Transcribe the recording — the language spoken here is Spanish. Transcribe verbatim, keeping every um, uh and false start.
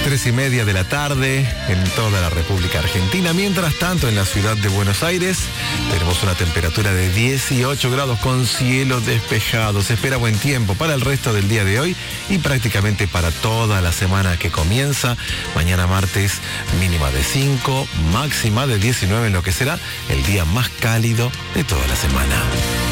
Tres y media de la tarde en toda la República Argentina. Mientras tanto, en la ciudad de Buenos Aires tenemos una temperatura de dieciocho grados con cielo despejado. Se espera buen tiempo para el resto del día de hoy y prácticamente para toda la semana que comienza. Mañana martes mínima de cinco, máxima de diecinueve, en lo que será el día más cálido de toda la semana.